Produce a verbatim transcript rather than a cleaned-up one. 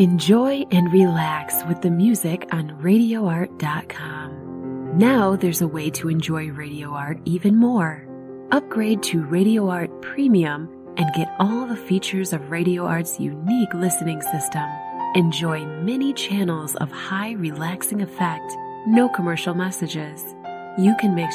Enjoy and relax with the music on radio art dot com. Now there's a way to enjoy Radio Art even more. Upgrade to Radio Art Premium and get all the features of Radio Art's unique listening system. Enjoy many channels of high relaxing effect, no commercial messages. You can make